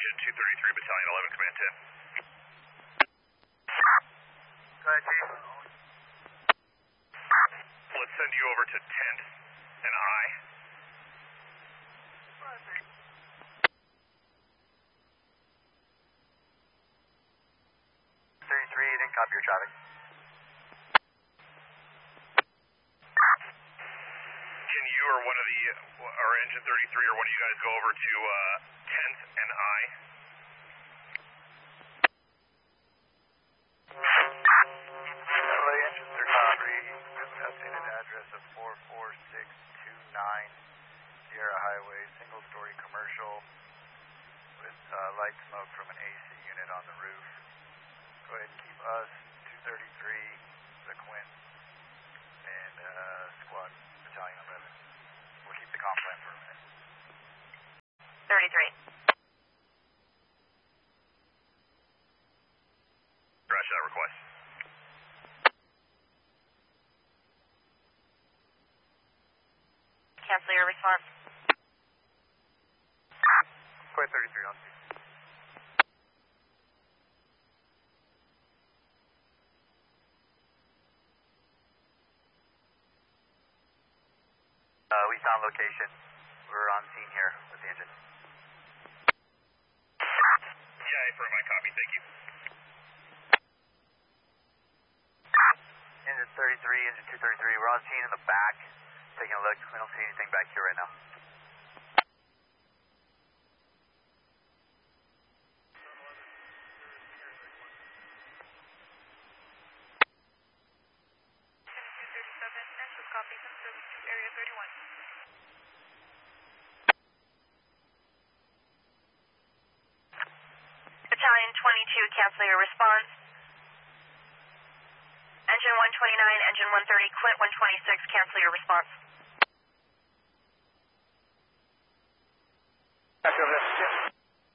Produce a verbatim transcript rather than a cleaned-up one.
Engine two thirty-three, Battalion eleven, Command ten. Go ahead, Chief. Let's send you over to tent and I. thirty-three, didn't copy your traffic. Can you or one of the, or Engine thirty-three or one of you guys go over to uh, tent and I? L A Engine thirty-three, updated address of four four six two nine Sierra Highway, single story commercial with uh, light smoke from an A C unit on the roof. Go ahead and keep us, two thirty-three, the Quint, and uh, squad, Battalion eleven. We'll keep the comp plan for a minute. thirty-three. Crash that request. Cancel your response. Quint thirty-three on scene. Uh, we found location. We're on scene here with the engine. Yeah, affirm, I copy, thank you. Engine thirty-three, engine two thirty-three, we're on scene in the back. Taking a look, we don't see anything back here right now. Battalion twenty-two, cancel your response. Engine one twenty-nine, engine one thirty, Quint one twenty-six, cancel your response.